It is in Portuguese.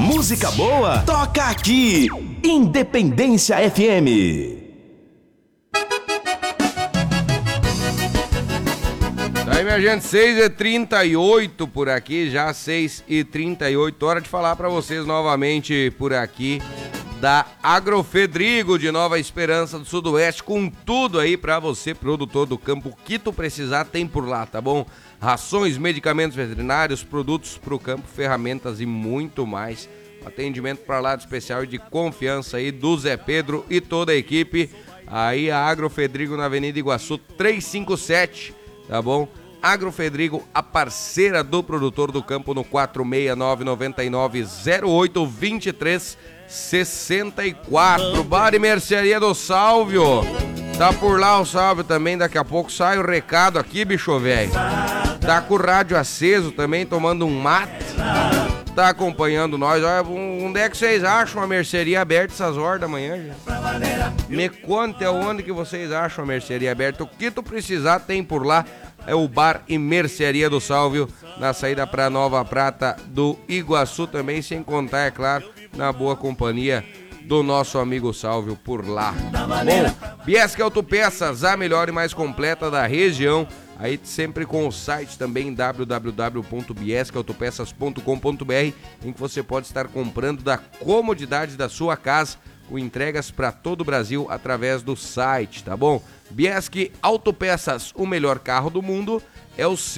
música boa toca aqui, Independência FM. Aí, minha gente, 6h38 por aqui, já 6h38, hora de falar pra vocês novamente por aqui da Agrofedrigo de Nova Esperança do Sudoeste, com tudo aí pra você, produtor do campo, o que tu precisar tem por lá, tá bom? Rações, medicamentos veterinários, produtos pro campo, ferramentas e muito mais. Atendimento pra lá de especial e de confiança aí do Zé Pedro e toda a equipe. Aí a Agrofedrigo na Avenida Iguaçu 357, tá bom? Agrofedrigo, a parceira do produtor do campo no 469-9908-2364. Bar e Mercearia do Sálvio. Tá por lá o Sálvio também, daqui a pouco sai o recado aqui, bicho velho. Tá com o rádio aceso também, tomando um mate. Tá acompanhando nós. Olha, onde é que vocês acham a mercearia aberta essas horas da manhã, gente? Me conte aonde que vocês acham a mercearia aberta. O que tu precisar tem por lá. É o Bar e Mercearia do Sálvio, na saída para Nova Prata do Iguaçu também, sem contar, é claro, na boa companhia do nosso amigo Sálvio por lá. Bom, Biesque Autopeças, a melhor e mais completa da região, aí sempre com o site também www.biesqueautopeças.com.br, em que você pode estar comprando da comodidade da sua casa, com entregas para todo o Brasil através do site, tá bom? Biesque Autopeças, o melhor carro do mundo é o seu.